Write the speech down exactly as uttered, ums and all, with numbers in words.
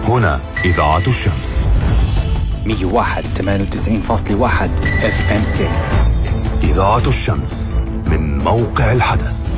هنا إذاعة الشمس مية وواحد ثمانية وتسعين فاصلة واحد اف ام ستيريو. إذاعة الشمس من موقع الحدث.